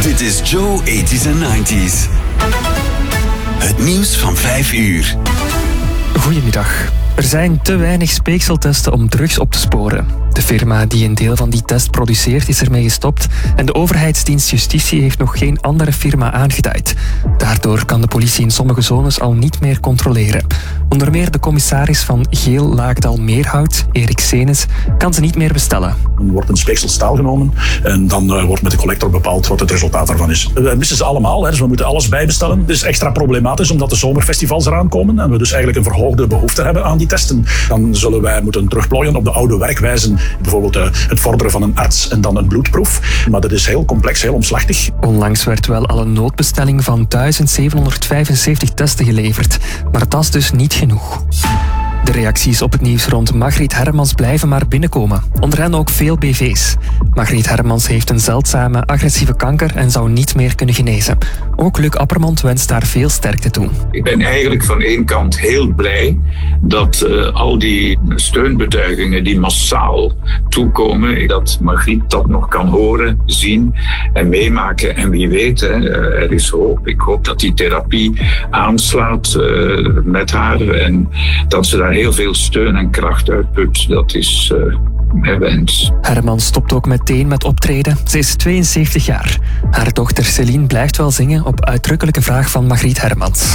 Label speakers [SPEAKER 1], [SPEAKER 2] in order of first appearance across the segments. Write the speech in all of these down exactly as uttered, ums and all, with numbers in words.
[SPEAKER 1] Dit is Joe eighties and nineties. Het nieuws van vijf uur.
[SPEAKER 2] Goedemiddag. Er zijn te weinig speekseltesten om drugs op te sporen. De firma die een deel van die test produceert is ermee gestopt en de overheidsdienst Justitie heeft nog geen andere firma aangeduid. Daardoor kan de politie in sommige zones al niet meer controleren. Onder meer de commissaris van Geel-Laagdal-Meerhout, Erik Senes, kan ze niet meer bestellen.
[SPEAKER 3] Er wordt een speeksel staal genomen en dan uh, wordt met de collector bepaald wat het resultaat daarvan is. Dat missen ze allemaal, hè, dus we moeten alles bijbestellen. Het is extra problematisch omdat de zomerfestivals eraan komen en we dus eigenlijk een verhoogde behoefte hebben aan die testen. Dan zullen wij moeten terugplooien op de oude werkwijzen. Bijvoorbeeld uh, het vorderen van een arts en dan een bloedproef. Maar dat is heel complex, heel omslachtig.
[SPEAKER 2] Onlangs werd wel al een noodbestelling van duizend zevenhonderdvijfenzeventig testen geleverd. Maar dat is dus niet genoeg. De reacties op het nieuws rond Margriet Hermans blijven maar binnenkomen. Onder hen ook veel B V's. Margriet Hermans heeft een zeldzame agressieve kanker en zou niet meer kunnen genezen. Ook Luc Appermond wenst daar veel sterkte toe.
[SPEAKER 4] Ik ben eigenlijk van één kant heel blij dat uh, al die steunbetuigingen die massaal toekomen, dat Margriet dat nog kan horen, zien en meemaken. En wie weet, hè, er is hoop. Ik hoop dat die therapie aanslaat uh, met haar en dat ze daar heel veel steun en kracht uitput. Dat is uh, mijn wens.
[SPEAKER 2] Hermans stopt ook meteen met optreden. Ze is tweeënzeventig jaar. Haar dochter Céline blijft wel zingen op uitdrukkelijke vraag van Margriet Hermans.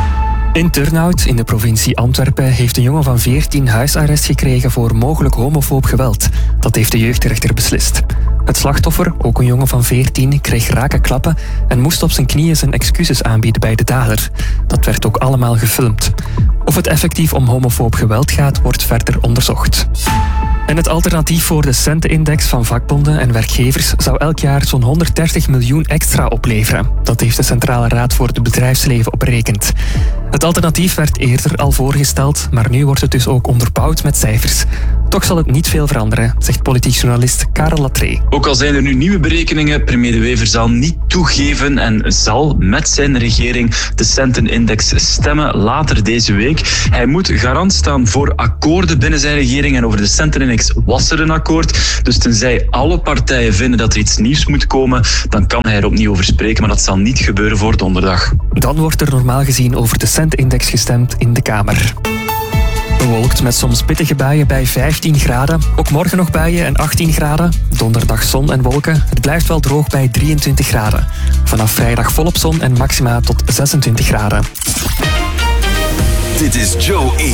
[SPEAKER 2] In Turnhout, in de provincie Antwerpen, heeft een jongen van veertien huisarrest gekregen voor mogelijk homofoob geweld. Dat heeft de jeugdrechter beslist. Het slachtoffer, ook een jongen van veertien, kreeg rake klappen en moest op zijn knieën zijn excuses aanbieden bij de dader. Dat werd ook allemaal gefilmd. Of het effectief om homofoob geweld gaat, wordt verder onderzocht. En het alternatief voor de centenindex van vakbonden en werkgevers zou elk jaar zo'n honderddertig miljoen extra opleveren. Dat heeft de Centrale Raad voor het Bedrijfsleven op berekend. Het alternatief werd eerder al voorgesteld, maar nu wordt het dus ook onderbouwd met cijfers. Toch zal het niet veel veranderen, zegt politiek journalist Karel Latree.
[SPEAKER 5] Ook al zijn er nu nieuwe berekeningen, premier De Wever zal niet toegeven en zal met zijn regering de centenindex stemmen later deze week. Hij moet garant staan voor akkoorden binnen zijn regering en over de centenindex was er een akkoord. Dus tenzij alle partijen vinden dat er iets nieuws moet komen, dan kan hij er opnieuw over spreken, maar dat zal niet gebeuren voor donderdag.
[SPEAKER 2] Dan wordt er normaal gezien over de centenindex gestemd in de Kamer. Bewolkt met soms pittige buien bij vijftien graden. Ook morgen nog buien en achttien graden. Donderdag zon en wolken. Het blijft wel droog bij drieëntwintig graden. Vanaf vrijdag volop zon en maxima tot zesentwintig graden.
[SPEAKER 1] Dit is Joe